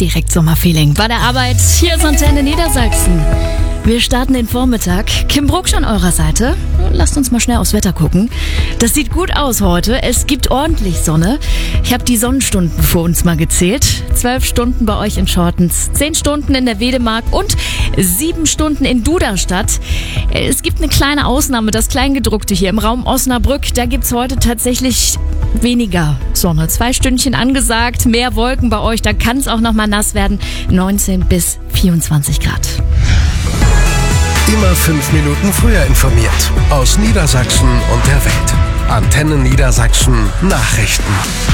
direkt Sommerfeeling bei der Arbeit. Hier ist Antenne Niedersachsen. Wir starten den Vormittag. Kim Brucksch an eurer Seite. Lasst uns mal schnell aufs Wetter gucken. Das sieht gut aus heute. Es gibt ordentlich Sonne. Ich habe die Sonnenstunden vor uns mal gezählt. 12 Stunden bei euch in Schortens, 10 Stunden in der Wedemark und 7 Stunden in Duderstadt. Es gibt eine kleine Ausnahme, das Kleingedruckte hier im Raum Osnabrück. Da gibt's heute tatsächlich weniger Sonne. 2 Stündchen angesagt, mehr Wolken bei euch. Da kann es auch noch mal nass werden. 19 bis 24 Grad. Immer 5 Minuten früher informiert. Aus Niedersachsen und der Welt. Antenne Niedersachsen Nachrichten.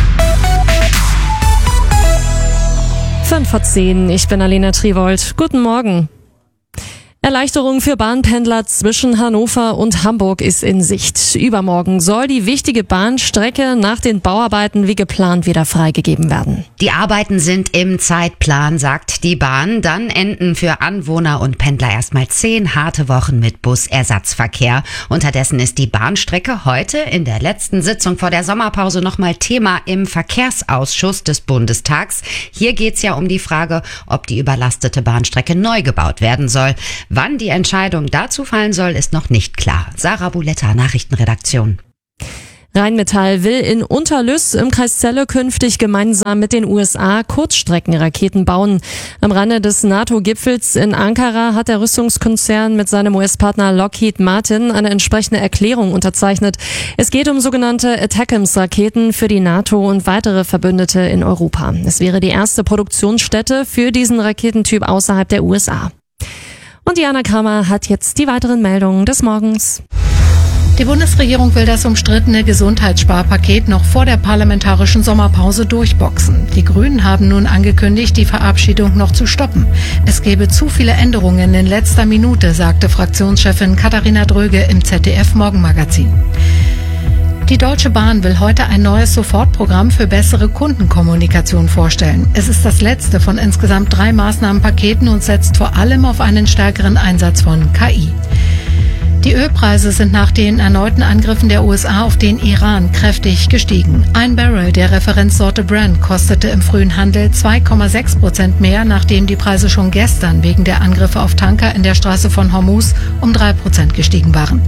5:10, ich bin Alena Triwold. Guten Morgen. Erleichterung für Bahnpendler zwischen Hannover und Hamburg ist in Sicht. Übermorgen soll die wichtige Bahnstrecke nach den Bauarbeiten wie geplant wieder freigegeben werden. Die Arbeiten sind im Zeitplan, sagt die Bahn. Dann enden für Anwohner und Pendler erstmal 10 harte Wochen mit Busersatzverkehr. Unterdessen ist die Bahnstrecke heute in der letzten Sitzung vor der Sommerpause nochmal Thema im Verkehrsausschuss des Bundestags. Hier geht's ja um die Frage, ob die überlastete Bahnstrecke neu gebaut werden soll. Wann die Entscheidung dazu fallen soll, ist noch nicht klar. Sarah Buletta, Nachrichtenredaktion. Rheinmetall will in Unterlüss im Kreis Celle künftig gemeinsam mit den USA Kurzstreckenraketen bauen. Am Rande des NATO-Gipfels in Ankara hat der Rüstungskonzern mit seinem US-Partner Lockheed Martin eine entsprechende Erklärung unterzeichnet. Es geht um sogenannte ATACMS-Raketen für die NATO und weitere Verbündete in Europa. Es wäre die erste Produktionsstätte für diesen Raketentyp außerhalb der USA. Und Diana Kramer hat jetzt die weiteren Meldungen des Morgens. Die Bundesregierung will das umstrittene Gesundheitssparpaket noch vor der parlamentarischen Sommerpause durchboxen. Die Grünen haben nun angekündigt, die Verabschiedung noch zu stoppen. Es gebe zu viele Änderungen in letzter Minute, sagte Fraktionschefin Katharina Dröge im ZDF-Morgenmagazin. Die Deutsche Bahn will heute ein neues Sofortprogramm für bessere Kundenkommunikation vorstellen. Es ist das letzte von insgesamt 3 Maßnahmenpaketen und setzt vor allem auf einen stärkeren Einsatz von KI. Die Ölpreise sind nach den erneuten Angriffen der USA auf den Iran kräftig gestiegen. Ein Barrel der Referenzsorte Brent kostete im frühen Handel 2,6% mehr, nachdem die Preise schon gestern wegen der Angriffe auf Tanker in der Straße von Hormuz um 3% gestiegen waren.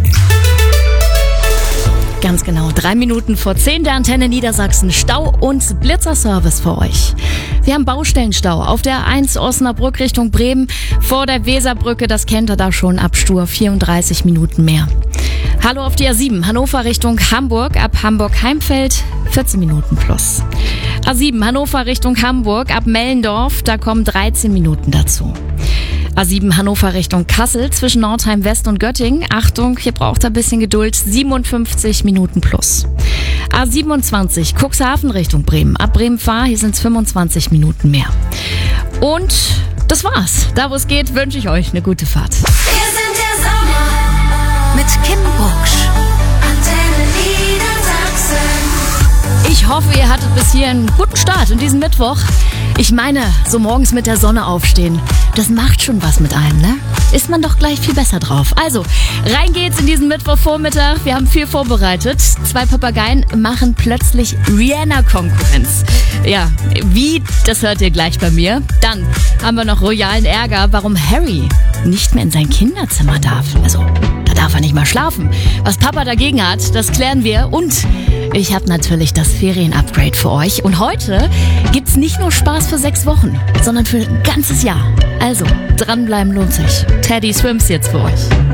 Ganz genau, 3 Minuten vor 10 der Antenne Niedersachsen. Stau und Blitzerservice für euch. Wir haben Baustellenstau auf der 1 Osnabrück Richtung Bremen vor der Weserbrücke. Das kennt ihr da schon ab Stur, 34 Minuten mehr. Hallo auf die A7, Hannover Richtung Hamburg, ab Hamburg-Heimfeld 14 Minuten plus. A7, Hannover Richtung Hamburg, ab Mellendorf, da kommen 13 Minuten dazu. A7 Hannover Richtung Kassel zwischen Nordheim West und Göttingen. Achtung, hier braucht ihr ein bisschen Geduld. 57 Minuten plus. A27 Cuxhaven Richtung Bremen. Ab Bremen-Fahr, hier sind es 25 Minuten mehr. Und das war's. Da wo es geht, wünsche ich euch eine gute Fahrt. Wir sind der Sommer mit Kim Brucksch. Antenne Niedersachsen. Ich hoffe, ihr hattet bis hier einen guten Start in diesen Mittwoch. Ich meine, so morgens mit der Sonne aufstehen, das macht schon was mit einem, ne? Ist man doch gleich viel besser drauf. Also, rein geht's in diesen Mittwochvormittag. Wir haben viel vorbereitet. 2 Papageien machen plötzlich Rihanna-Konkurrenz. Ja, wie, das hört ihr gleich bei mir. Dann haben wir noch royalen Ärger, warum Harry nicht mehr in sein Kinderzimmer darf. Also, da darf er nicht mal schlafen. Was Papa dagegen hat, das klären wir. Und ich habe natürlich das Ferien-Upgrade für euch. Und heute gibt's nicht nur Spaß für 6 Wochen, sondern für ein ganzes Jahr. Also, dranbleiben lohnt sich. Teddy Swims jetzt für euch.